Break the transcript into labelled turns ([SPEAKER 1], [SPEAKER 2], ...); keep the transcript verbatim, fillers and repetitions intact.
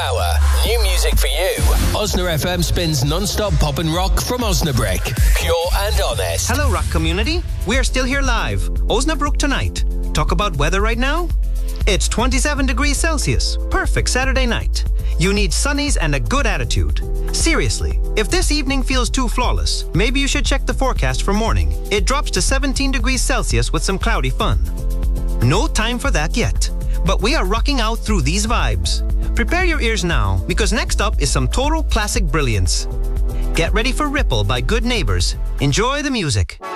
[SPEAKER 1] hour, new music for you. Osna F M spins non-stop pop and rock from Osnabrück. Pure and honest.
[SPEAKER 2] Hello, rock community. We are still here live. Osnabrück tonight. Talk about weather right now? It's twenty-seven degrees Celsius. Perfect Saturday night. You need sunnies and a good attitude. Seriously, if this evening feels too flawless, maybe you should check the forecast for morning. It drops to seventeen degrees Celsius with some cloudy fun. No time for that yet, but we are rocking out through these vibes. Prepare your ears now, because next up is some total classic brilliance. Get ready for Ripple by Good Neighbors. Enjoy the music.